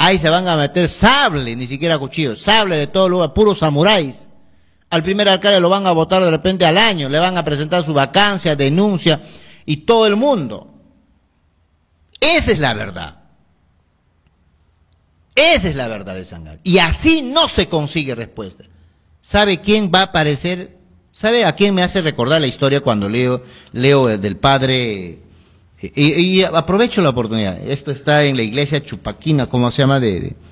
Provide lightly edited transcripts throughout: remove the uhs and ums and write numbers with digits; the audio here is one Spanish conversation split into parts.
Ahí se van a meter sable, ni siquiera cuchillos, sable de todo lugar, puros samuráis. Al primer alcalde lo van a votar de repente al año, le van a presentar su vacancia, denuncia, y todo el mundo. Esa es la verdad. Esa es la verdad de Sangani. Y así no se consigue respuesta. ¿Sabe quién va a aparecer? ¿Sabe a quién me hace recordar la historia cuando leo del padre? Y aprovecho la oportunidad. Esto está en la iglesia Chupaquina, ¿cómo se llama?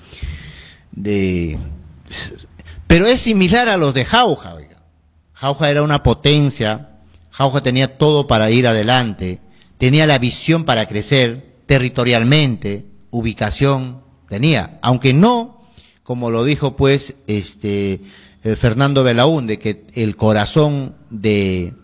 Pero es similar a los de Jauja. Oiga. Jauja era una potencia. Jauja tenía todo para ir adelante. Tenía la visión para crecer territorialmente, ubicación tenía, aunque no, como lo dijo pues Fernando Belaúnde, que el corazón del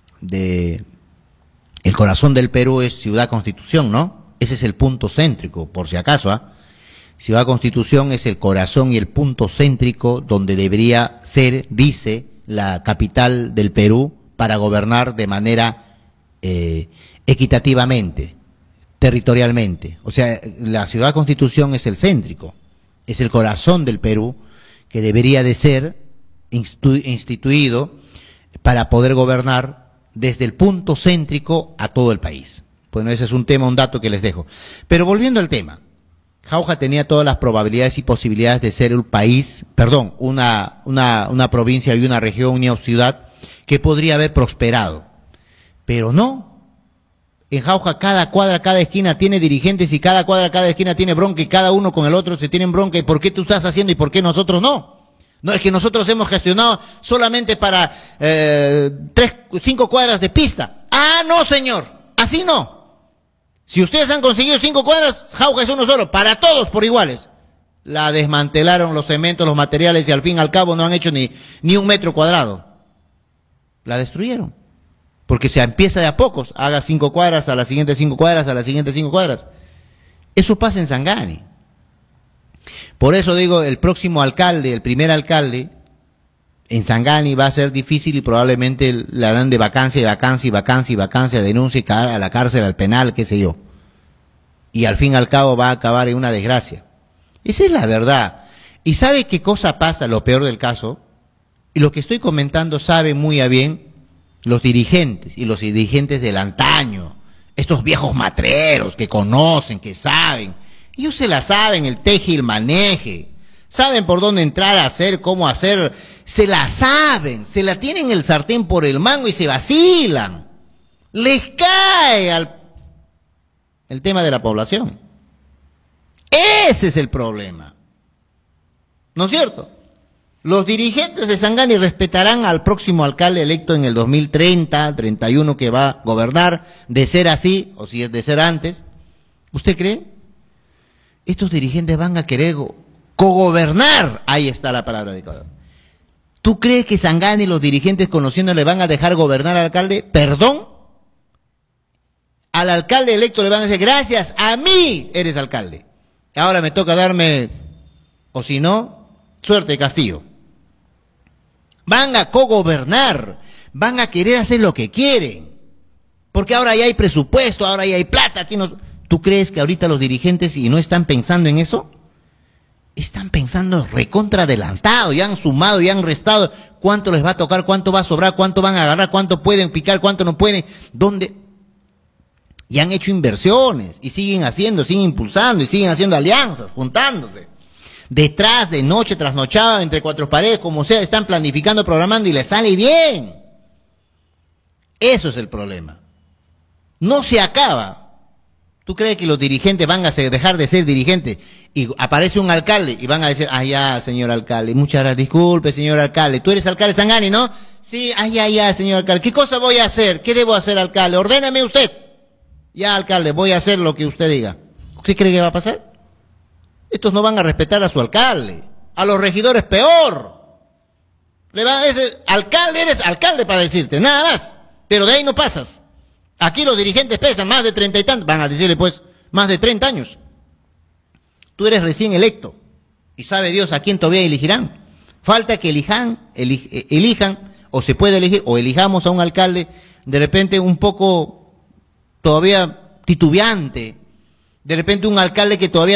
Perú es Ciudad Constitución, ¿no? Ese es el punto céntrico, por si acaso, ¿ah? Ciudad Constitución es el corazón y el punto céntrico donde debería ser, dice, la capital del Perú para gobernar de manera equitativamente, territorialmente. O sea, la Ciudad Constitución es el céntrico, es el corazón del Perú que debería de ser instituido para poder gobernar desde el punto céntrico a todo el país. Bueno, ese es un tema, un dato que les dejo. Pero volviendo al tema, Jauja tenía todas las probabilidades y posibilidades de ser un país, perdón, una provincia y una región, una ciudad que podría haber prosperado. Pero no. En Jauja cada cuadra, cada esquina tiene dirigentes y cada cuadra, cada esquina tiene bronca y cada uno con el otro se tienen bronca. ¿Y por qué tú estás haciendo y por qué nosotros no? No es que nosotros hemos gestionado solamente para 5 cuadras de pista. Ah, no, señor, así no. Si ustedes han conseguido 5 cuadras, Jauja es uno solo, para todos por iguales. La desmantelaron los cementos, los materiales y al fin y al cabo no han hecho ni 1 metro cuadrado. La destruyeron. Porque se empieza de a pocos, haga 5 cuadras, a las siguientes 5 cuadras, a las siguientes 5 cuadras. Eso pasa en Sangani. Por eso digo, el próximo alcalde, el primer alcalde, en Sangani va a ser difícil y probablemente la dan de vacancia y vacancia y vacancia y vacancia, denuncia y caer a la cárcel, al penal, qué sé yo. Y al fin y al cabo va a acabar en una desgracia. Esa es la verdad. ¿Y sabe qué cosa pasa, lo peor del caso? Y lo que estoy comentando sabe muy a bien los dirigentes y los dirigentes del antaño, estos viejos matreros que conocen, que saben, ellos se la saben, el teje y el maneje, saben por dónde entrar a hacer, cómo hacer, se la saben, se la tienen el sartén por el mango y se vacilan, les cae el tema de la población. Ese es el problema, ¿no es cierto? Los dirigentes de Sangani respetarán al próximo alcalde electo en el 2030, 31 que va a gobernar, de ser así, o si es de ser antes. ¿Usted cree? Estos dirigentes van a querer cogobernar. Ahí está la palabra de cada uno. ¿Tú crees que Sangani, los dirigentes conociéndole, van a dejar gobernar al alcalde? ¿Perdón? Al alcalde electo le van a decir, gracias, a mí eres alcalde. Ahora me toca darme, o si no, suerte de castigo. Van a cogobernar, van a querer hacer lo que quieren, porque ahora ya hay presupuesto, ahora ya hay plata. Aquí no... ¿Tú crees que ahorita los dirigentes y no están pensando en eso? Están pensando recontra adelantado, ya han sumado, ya han restado, cuánto les va a tocar, cuánto va a sobrar, cuánto van a agarrar, cuánto pueden picar, cuánto no pueden, dónde. Y han hecho inversiones, y siguen haciendo, siguen impulsando, y siguen haciendo alianzas, juntándose. Detrás, de noche, trasnochada, entre 4 paredes, como sea, están planificando, programando y les sale bien. Eso es el problema. No se acaba. ¿Tú crees que los dirigentes van a dejar de ser dirigentes y aparece un alcalde y van a decir, ah, ya, señor alcalde, muchas gracias, disculpe, señor alcalde, tú eres alcalde de Sangani, ¿no? Sí, ah, ya, señor alcalde, ¿qué cosa voy a hacer? ¿Qué debo hacer, alcalde? Ordéneme usted. Ya, alcalde, voy a hacer lo que usted diga. ¿Usted cree que va a pasar? Estos no van a respetar a su alcalde, a los regidores peor. Le van a decir, alcalde, eres alcalde para decirte, nada más, pero de ahí no pasas. Aquí los dirigentes pesan más de 30 y tantos, van a decirle pues, más de 30 años. Tú eres recién electo, y sabe Dios a quién todavía elegirán. Falta que elijan, o se puede elegir, o elijamos a un alcalde de repente un poco todavía titubeante, de repente un alcalde que todavía